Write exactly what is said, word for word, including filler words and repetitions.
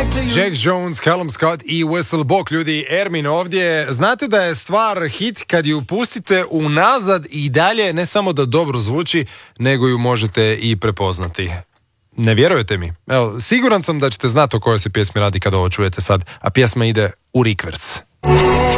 Jack Jones, Callum Scott i Whistle Bok. Ljudi, Ermin ovdje. Znate da je stvar hit kad ju pustite unazad i dalje, ne samo da dobro zvuči, nego ju možete i prepoznati. Ne vjerujete mi? Evo, siguran sam da ćete znati o kojoj se pjesmi radi kada ovo čujete sad, a pjesma ide u rikverc.